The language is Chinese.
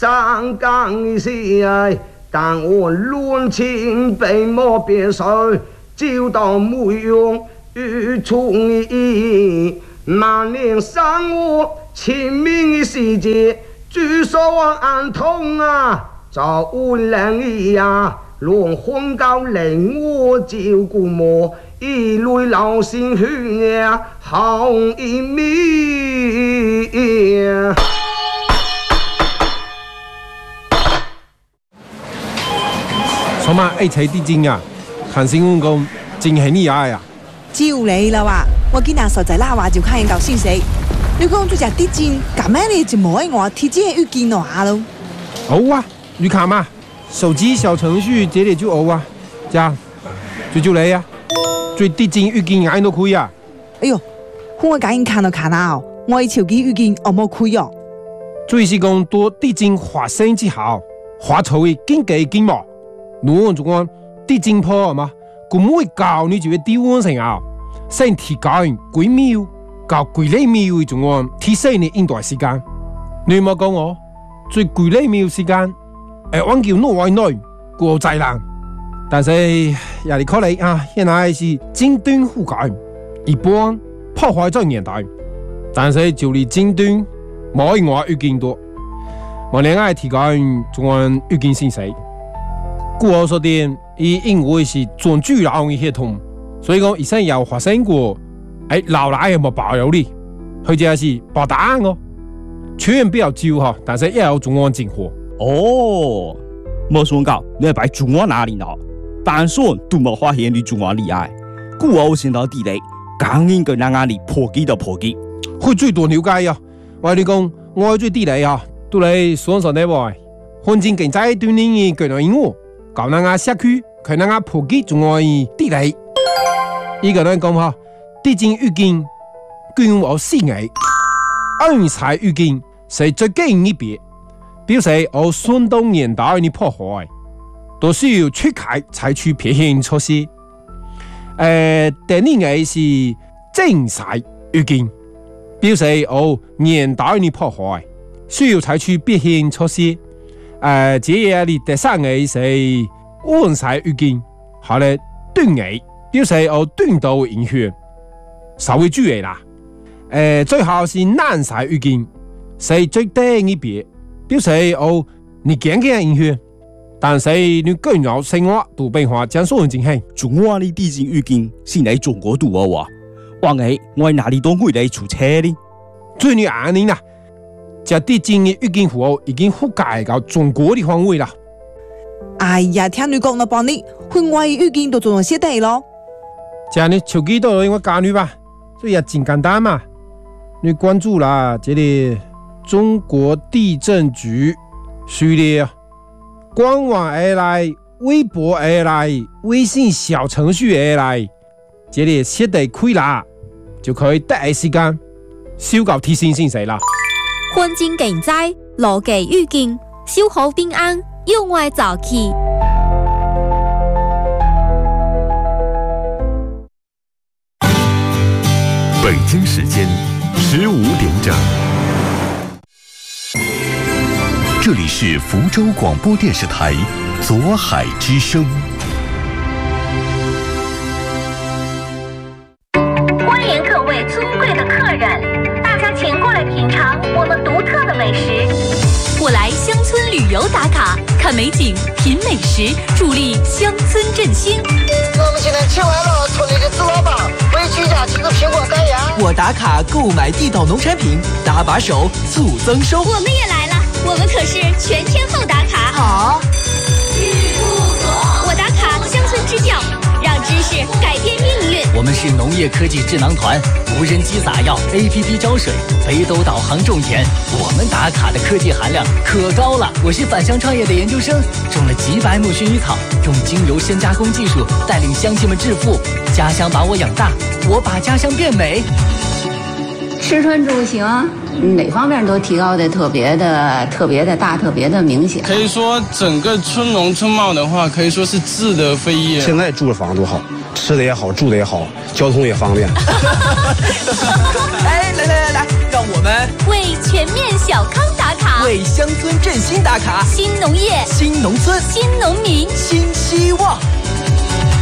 上岗时，但我乱情被莫别受，就到没用与处理。满脸上我亲民的世界，据说我安痛啊，早无人呀，乱昏高令我照顾我。一类老心血呀，好一面。 什么爱财地精啊？看新闻讲真系厉害呀！ 就你啦哇！我今日实在拉话就看人搞消息。你讲做只地精，咁样你就冇喺我提前预见落下咯。 好啊，你看嘛，手机小程序这里就有啊，这样就你啊。最地精预見眼都開啊！ 哎呦，我趕緊看到看啊！我嘅手機預見我冇開哦。 最是講多地精發生之後，發出嘅經濟經貿，如果講地精破嘛，佢唔會教你就會低溫成啊，先提高幾秒，教幾厘秒嘅種講提升你應對時間。你冇講我最幾厘秒時間，按叫挪為內過災難。但是也係可能啊，現在是尖端覆蓋，一般破壞在年代。但是就你尖端冇我預見多，我另外提高仲按預見信息。故我所點，因為是全巨浪嘅系統，所以講以前有發生過，老奶有冇保佑你？佢就係保答案哦，全員比較少哈，但是也有仲按進貨。 哦，冇算講你係擺仲按哪裡呢？但算都冇發現你仲按厲害，故我先到地雷，剛應該讓你破機就破機。 佢最多了解啊！我你講，我最地雷啊，都嚟雙手呢喎，環境經濟對你嘅個人我，教人家社區，佢人家破機仲愛地雷。依個人講嚇，地精預見，據我思藝，安財預見係最近一別，表示我孫東年代嘅破壞。都需要出開採取撇險措施。第二個是正財預見，表示年代嘅破壞需要採取撇險措施。第三個是旺財預見，後來短個表示短度影響，稍微注意啦。最後是難財預見，係最低一別，表示你驚嘅影響。但是你個人生活都變化將所有進行。 中華的地精預見是喺中國度嘅話，話係我哪裡都會嚟出車呢？ 最你眼呢？這地精嘅預見服務已經覆蓋到中國的範圍啦。 哎呀，聽你講到幫你，境外預見都做咗些地咯。 這你手機都我教你吧，所以也真簡單嘛。你關注啦，這裡中國地震局序列。官網而來，微博而來，微信小程序而來，這裡設定開啦，就可以第一時間收到提醒信息啦。 環境經濟、邏輯預見、小好平安，用愛早起。 北京時間15點整。這裡是福州廣播電視台左海之聲。 歡迎各位尊貴的客人，大家請過來品嘗我們獨特的美食。 過來鄉村旅遊打卡，看美景，品美食，助力鄉村振興。 我們今天請來了村裡的子老板，為居家親子蘋果代言。 我打卡購買地道農產品，搭把手促增收。 我們也來了。我們可是全天候打卡。 好， 我打卡鄉村支教，讓知識改變命運。 我們是農業科技智囊團，無人機撒藥 ，APP 招水，北斗導航種田。我們打卡的科技含量可高了。我是返鄉創業的研究生，種了幾百畝薰衣草，用精油深加工技術帶領鄉親們致富。家鄉把我養大，我把家鄉變美。 吃穿住行哪方面都提高的特別的大，特別的明顯。 可以說整個村農村貿的話，可以說是質得飛躍。 現在住的房都好，吃的也好，住的也好，交通也方便。 哎，來，讓我们为全面小康打卡， 为乡村振兴打卡。 新农业， 新农村， 新农民， 新希